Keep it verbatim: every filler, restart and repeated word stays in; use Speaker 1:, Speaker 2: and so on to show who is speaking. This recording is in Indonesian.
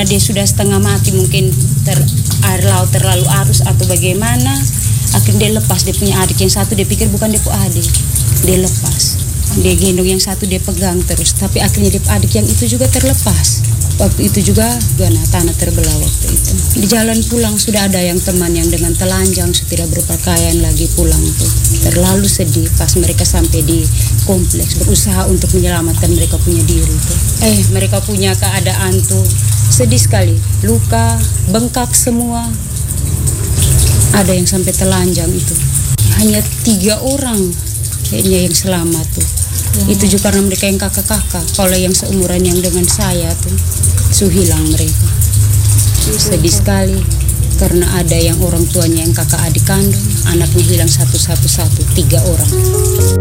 Speaker 1: dia sudah setengah mati, mungkin ter, air laut terlalu arus atau bagaimana, akhirnya dia lepas dia punya adik yang satu, dia pikir bukan dia punya adik, dia lepas, dia gendong yang satu, dia pegang terus, tapi akhirnya dia adik yang itu juga terlepas. Waktu itu juga gana tanah terbelah waktu itu. Di jalan pulang sudah ada yang teman yang dengan telanjang, sudah berpakaian lagi pulang tuh. Terlalu sedih pas mereka sampai di kompleks, berusaha untuk menyelamatkan mereka punya diri tuh. Eh, mereka punya keadaan tuh sedih sekali, luka, bengkak semua. Ada yang sampai telanjang itu. Hanya tiga orang kayaknya yang selamat tuh. Hmm. Itu juga karena mereka yang kakak-kakak. Kalau yang seumuran yang dengan saya tuh, su hilang mereka. Sedih sekali karena ada yang orang tuanya yang kakak adik kandung, anaknya hilang satu-satu satu, tiga orang.